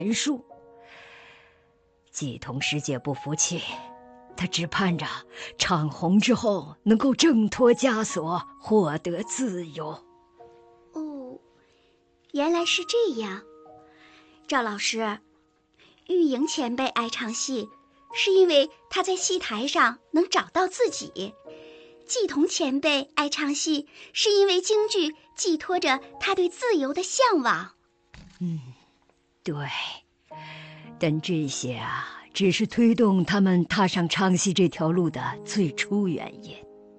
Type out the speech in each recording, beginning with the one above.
人数。季同师姐不服气，她只盼着唱红之后能够挣脱枷锁，获得自由。 哦，原来是这样。赵老师，玉莹前辈爱唱戏，是因为她在戏台上能找到自己；季同前辈爱唱戏，是因为京剧寄托着他对自由的向往。 对，但这些只是推动他们踏上唱戏这条路的最初原因。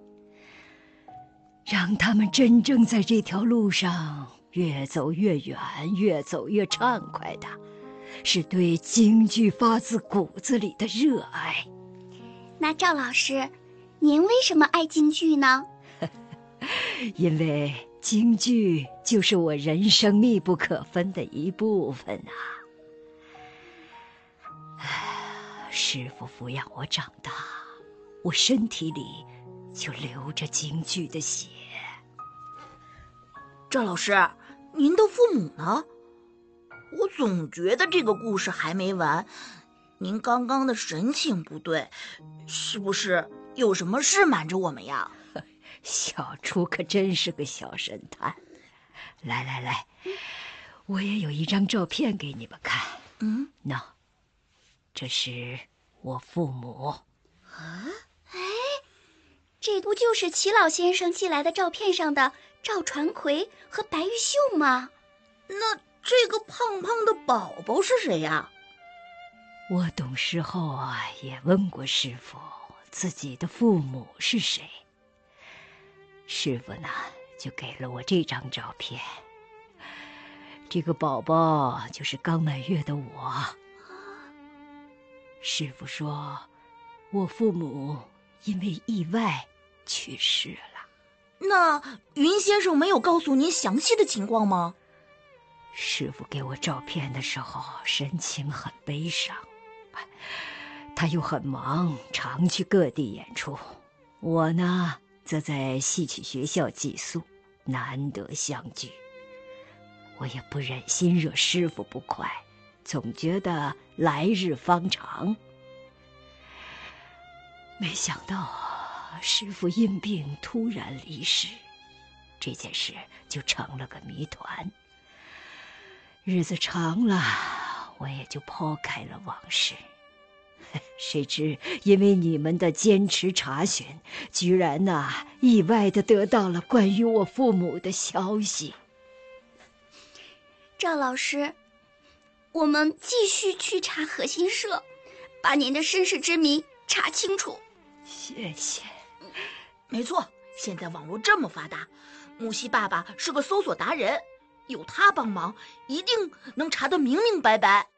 让他们真正在这条路上越走越远，越走越畅快的，是对京剧发自骨子里的热爱。 那赵老师，您为什么爱京剧呢？ 因为京剧就是我人生密不可分的一部分啊！师父抚养我长大，我身体里就流着京剧的血。 赵老师，您的父母呢？我总觉得这个故事还没完，您刚刚的神情不对，是不是有什么事瞒着我们呀？ 小初可真是个小神探。来，我也有一张照片给你们看。喏，这是我父母。 这不就是齐老先生寄来的照片上的赵传魁和白玉秀吗？ 那这个胖胖的宝宝是谁呀？ 我懂事后也问过师父，自己的父母是谁。师父呢，就给了我这张照片。这个宝宝就是刚满月的我。师父说，我父母因为意外去世了。 那云先生没有告诉您详细的情况吗？ 师父给我照片的时候，神情很悲伤。他又很忙，常去各地演出。我呢，则在戏曲学校寄宿，难得相聚。我也不忍心惹师父不快，总觉得来日方长。没想到师父因病突然离世，这件事就成了个谜团。日子长了，我也就抛开了往事。谁知因为你们的坚持查询，居然意外地得到了关于我父母的消息。 赵老师，我们继续去查核心社，把您的身世之谜查清楚。 谢谢。 没错，现在网络这么发达，木西爸爸是个搜索达人，有他帮忙，一定能查得明明白白。